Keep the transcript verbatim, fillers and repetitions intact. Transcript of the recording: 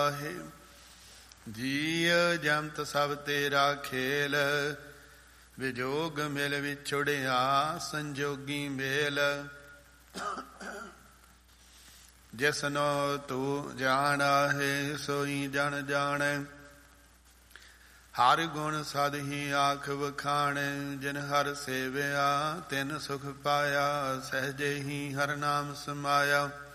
ਜੀਅ ਜੰਤ ਸਭ ਤੇਰਾ ਖੇਲ, ਵਿਜੋਗ ਮਿਲ ਵਿਛੁੜਿਆ ਸੰਜੋਗੀ ਮੇਲ। ਜਿਸਨੋ ਤੂੰ ਜਾਣਾ ਹੈ ਸੋਈ ਜਨ ਜਾਣੈ, ਹਰ ਗੁਣ ਸਦ ਹੀ ਆਖ ਵਖਾਣੈ। ਜਿਨ ਹਰ ਸੇਵਿਆ ਤਿਨ ਸੁਖ ਪਾਇਆ, ਸਹਿਜੇ ਹੀ ਹਰ ਨਾਮ ਸਮਾਇਆ।